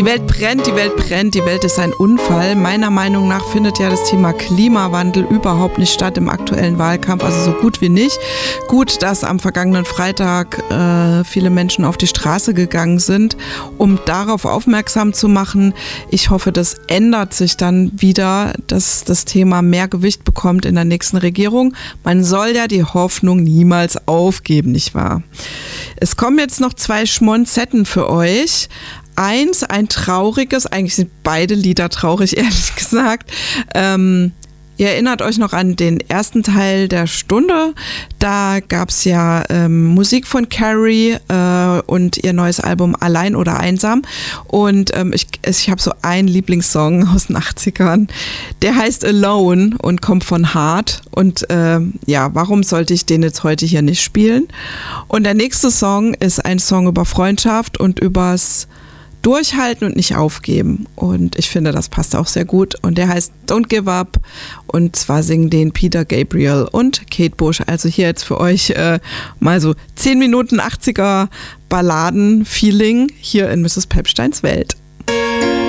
Welt brennt, die Welt brennt, die Welt ist ein Unfall. Meiner Meinung nach findet ja das Thema Klimawandel überhaupt nicht statt im aktuellen Wahlkampf, also so gut wie nicht. Gut, dass am vergangenen Freitag viele Menschen auf die Straße gegangen sind, um darauf aufmerksam zu machen. Ich hoffe, das ändert sich dann wieder, dass das Thema mehr Gewicht bekommt in der nächsten Regierung. Man soll ja die Hoffnung niemals aufgeben, nicht wahr? Es kommen jetzt noch 2 Schmonzetten für euch. Eins, ein trauriges, eigentlich sind beide Lieder traurig, ehrlich gesagt. Ihr erinnert euch noch an den ersten Teil der Stunde. Da gab es ja Musik von Carrie und ihr neues Album Allein oder Einsam. Und ich habe so einen Lieblingssong aus den 80ern. Der heißt Alone und kommt von Heart. Und warum sollte ich den jetzt heute hier nicht spielen? Und der nächste Song ist ein Song über Freundschaft und übers Durchhalten und nicht aufgeben. Und ich finde, das passt auch sehr gut. Und der heißt Don't Give Up. Und zwar singen den Peter Gabriel und Kate Bush. Also hier jetzt für euch mal so 10 Minuten 80er Balladen-Feeling hier in Mrs. Pepsteins Welt.